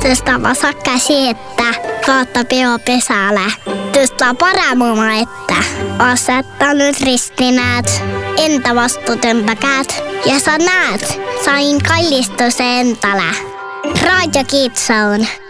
Tästä vasakka siettä, kautta pesällä. Tästä paramuma, että asettanut ristinäät, entä vastuutymppäkäät. Ja sä näet, sain kallistusentälä. Radio Kids Zone.